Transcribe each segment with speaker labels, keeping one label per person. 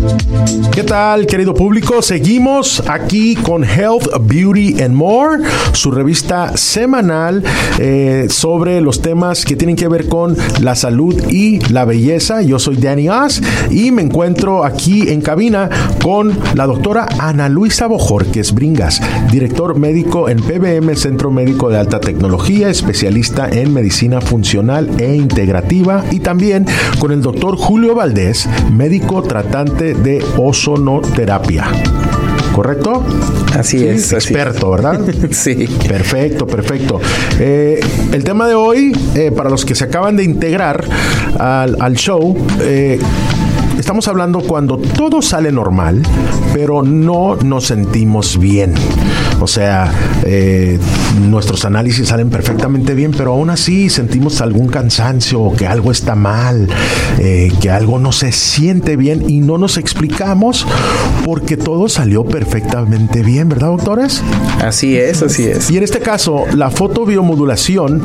Speaker 1: ¿Qué tal, querido público? Seguimos aquí con Health, Beauty and More, su revista semanal sobre los temas que tienen que ver con la salud y la belleza. Yo soy Danny Oz y me encuentro aquí en cabina con la doctora Ana Luisa Bojorquez Bringas, director médico en PBM Centro Médico de Alta Tecnología, especialista en medicina funcional e integrativa, y también con el doctor Julio Valdés, médico tratante de ozonoterapia. ¿Correcto?
Speaker 2: Así es.
Speaker 1: Experto, ¿verdad?
Speaker 2: Sí.
Speaker 1: Perfecto. El tema de hoy, para los que se acaban de integrar al show, estamos hablando cuando todo sale normal, pero no nos sentimos bien. O sea, nuestros análisis salen perfectamente bien, pero aún así sentimos algún cansancio, que algo está mal, que algo no se siente bien y no nos explicamos porque todo salió perfectamente bien, ¿verdad, doctores?
Speaker 2: Así es.
Speaker 1: Y en este caso, la fotobiomodulación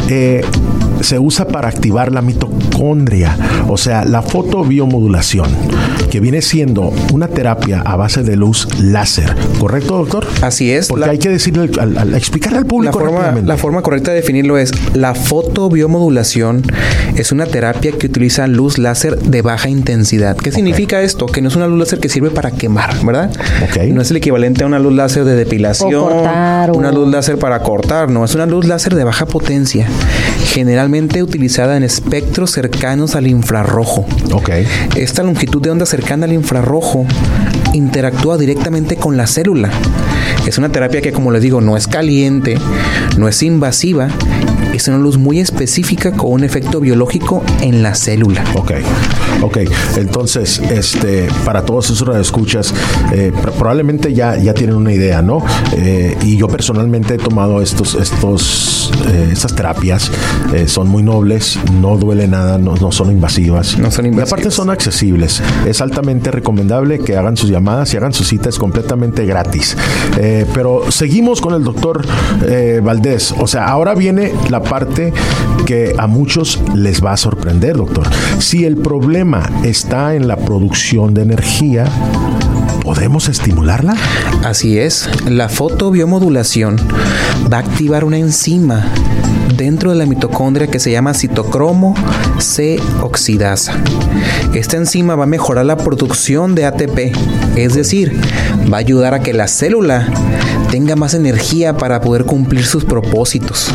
Speaker 1: se usa para activar la mitocondria, o sea, la fotobiomodulación, que viene siendo una terapia a base de luz láser. ¿Correcto, doctor?
Speaker 2: Así es.
Speaker 1: Porque hay que decirle, explicarle al público
Speaker 2: la forma correcta de definirlo es: la fotobiomodulación es una terapia que utiliza luz láser de baja intensidad. ¿Qué significa esto? Que no es una luz láser que sirve para quemar, ¿verdad?
Speaker 1: Okay.
Speaker 2: No es el equivalente a una luz láser de depilación,
Speaker 3: o cortar,
Speaker 2: una luz láser para cortar, no, es una luz láser de baja potencia, generalmente utilizada en espectros cercanos al infrarrojo.
Speaker 1: Okay.
Speaker 2: Esta longitud de onda cercana al infrarrojo interactúa directamente con la célula. Es una terapia que, como les digo, no es caliente, no es invasiva, es una luz muy específica con un efecto biológico en la célula.
Speaker 1: Ok. Entonces, para todos esos radioescuchas, probablemente ya tienen una idea, ¿no? Y yo personalmente he tomado estas terapias, son muy nobles, no duele nada, no son invasivas.
Speaker 2: No son invasivas.
Speaker 1: Y aparte son accesibles. Es altamente recomendable que hagan sus llamadas y hagan sus citas completamente gratis. Pero seguimos con el doctor Valdés. O sea, ahora viene la parte que a muchos les va a sorprender, doctor. Si el problema está en la producción de energía, ¿podemos estimularla?
Speaker 2: Así es. La fotobiomodulación va a activar una enzima dentro de la mitocondria que se llama citocromo C oxidasa. Esta enzima va a mejorar la producción de ATP, es decir, va a ayudar a que la célula tenga más energía para poder cumplir sus propósitos.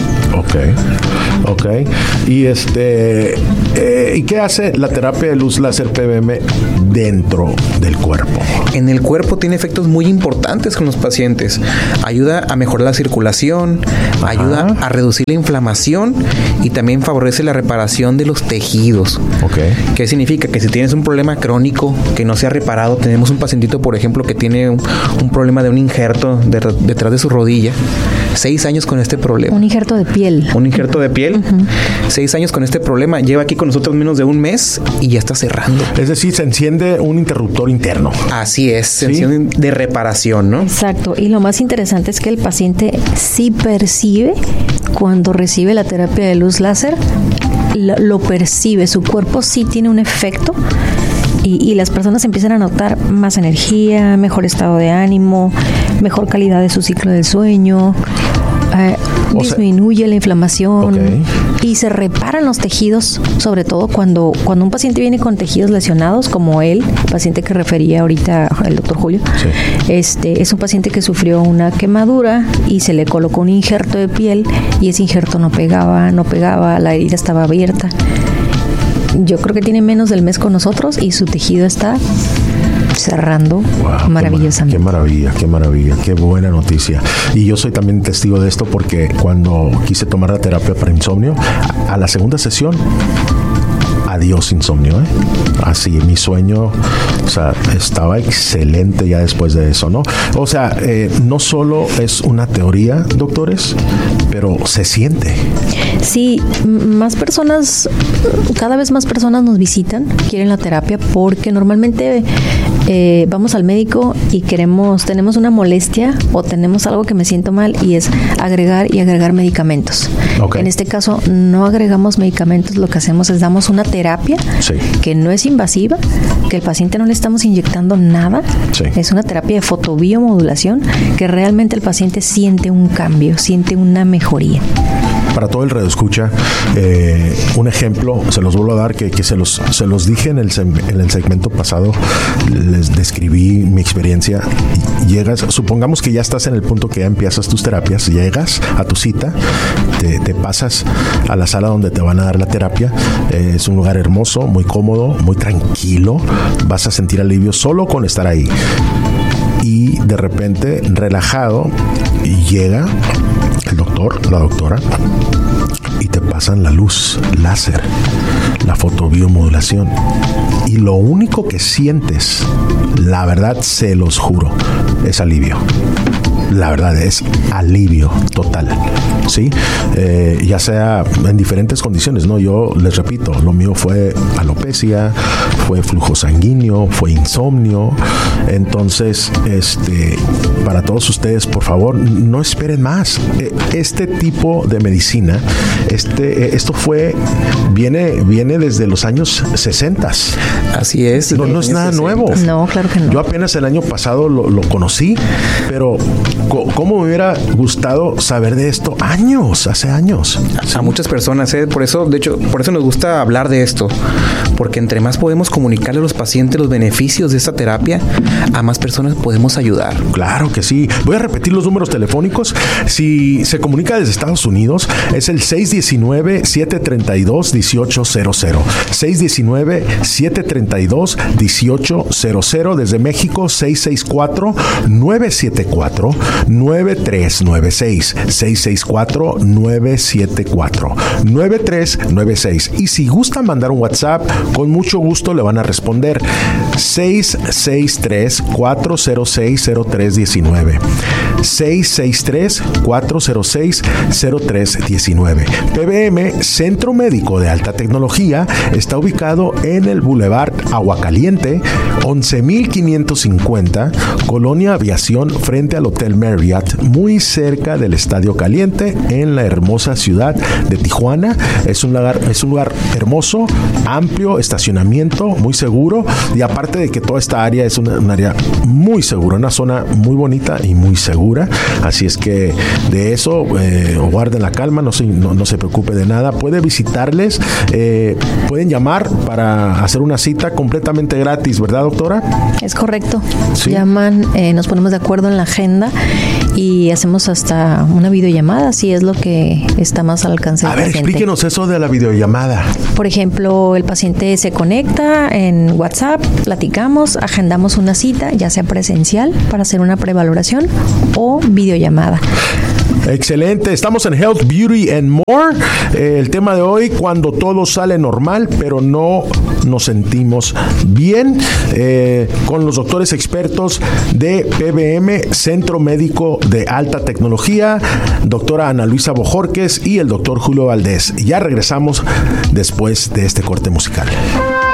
Speaker 1: Ok. ¿Y qué hace la terapia de luz láser PBM dentro del cuerpo?
Speaker 2: En el cuerpo tiene efectos muy importantes con los pacientes. Ayuda a mejorar la circulación, ayuda a reducir la inflamación y también favorece la reparación de los tejidos.
Speaker 1: Okay.
Speaker 2: ¿Qué significa? Que si tienes un problema crónico que no se ha reparado, tenemos un pacientito, por ejemplo, que tiene un problema de un injerto detrás de su rodilla, 6 años con este problema.
Speaker 3: Un injerto de piel.
Speaker 2: 6 años con este problema. Lleva aquí con nosotros menos de un mes y ya está cerrando.
Speaker 1: Es decir, se enciende un interruptor interno.
Speaker 2: Así es, se enciende de reparación, ¿no?
Speaker 3: Exacto. Y lo más interesante es que el paciente sí percibe cuando recibe la terapia de luz láser, lo percibe. Su cuerpo sí tiene un efecto. Y las personas empiezan a notar más energía, mejor estado de ánimo, mejor calidad de su ciclo del sueño, disminuye la inflamación y se reparan los tejidos, sobre todo cuando un paciente viene con tejidos lesionados, como el paciente que refería ahorita el doctor Julio. Es un paciente que sufrió una quemadura y se le colocó un injerto de piel y ese injerto no pegaba, la herida estaba abierta. Yo creo que tiene menos del mes con nosotros y su tejido está cerrando maravillosamente.
Speaker 1: Qué maravilla, qué buena noticia. Y yo soy también testigo de esto porque cuando quise tomar la terapia para insomnio, a la segunda sesión, adiós insomnio, Así, mi sueño, o sea, estaba excelente ya después de eso, ¿no? O sea, no solo es una teoría, doctores, pero se siente.
Speaker 3: Sí, cada vez más personas nos visitan, quieren la terapia, porque normalmente vamos al médico y tenemos una molestia o tenemos algo que me siento mal y es agregar medicamentos.
Speaker 1: Okay.
Speaker 3: En este caso no agregamos medicamentos, lo que hacemos es damos una terapia que no es invasiva, que el paciente no le estamos inyectando nada. Sí. Es una terapia de fotobiomodulación que realmente el paciente siente un cambio, siente una mejoría.
Speaker 1: Para todo el radioescucha, un ejemplo, se los vuelvo a dar, que se los dije en el segmento pasado, les describí mi experiencia. Supongamos que ya estás en el punto que ya empiezas tus terapias, llegas a tu cita, te pasas a la sala donde te van a dar la terapia. Es un lugar hermoso, muy cómodo, muy tranquilo, vas a sentir alivio solo con estar ahí. Y de repente, relajado, llega el doctor, la doctora, y te pasan la luz láser, la fotobiomodulación. Y lo único que sientes, la verdad, se los juro, es alivio. La verdad es alivio total, ¿sí? Ya sea en diferentes condiciones, ¿no? Yo les repito, lo mío fue alopecia, fue flujo sanguíneo, fue insomnio. Entonces, para todos ustedes, por favor, no esperen más. Este tipo de medicina, esto viene desde los años 60.
Speaker 2: Así es.
Speaker 1: No es nada 60. Nuevo.
Speaker 3: No, claro que no.
Speaker 1: Yo apenas el año pasado lo conocí, pero ¿cómo me hubiera gustado saber de esto hace años?
Speaker 2: ¿Sí? A muchas personas, por eso nos gusta hablar de esto, porque entre más podemos comunicarle a los pacientes los beneficios de esta terapia, a más personas podemos ayudar.
Speaker 1: Claro que sí. Voy a repetir los números telefónicos. Si se comunica desde Estados Unidos, es el 619-732-1800. 619-732-1800. Desde México, 664-974-9396. 664-974-9396. Y si gustan mandar un WhatsApp, con mucho gusto le van a responder. 663-406-0319. 663-406-0319. PBM, Centro Médico de Alta Tecnología, está ubicado en el Boulevard Aguacaliente, 11,550, Colonia Aviación, frente al Hotel Marriott, muy cerca del Estadio Caliente, en la hermosa ciudad de Tijuana. Es un lugar hermoso, amplio, estacionamiento, muy seguro, y aparte de que toda esta área es un área muy segura, una zona muy bonita y muy segura. Así es que de eso guarden la calma, no se preocupe de nada. Puede visitarles, pueden llamar para hacer una cita completamente gratis, ¿verdad, doctora?
Speaker 3: Es correcto.
Speaker 1: ¿Sí?
Speaker 3: Llaman, nos ponemos de acuerdo en la agenda y hacemos hasta una videollamada, si es lo que está más al alcance del paciente.
Speaker 1: Explíquenos eso de la videollamada.
Speaker 3: Por ejemplo, el paciente se conecta en WhatsApp, platicamos, agendamos una cita, ya sea presencial para hacer una prevaloración o videollamada.
Speaker 1: Excelente, estamos en Health, Beauty and More. El tema de hoy, cuando todo sale normal, pero no nos sentimos bien, con los doctores expertos de PBM, Centro Médico de Alta Tecnología, doctora Ana Luisa Bojorquez y el doctor Julio Valdés. Ya regresamos después de este corte musical.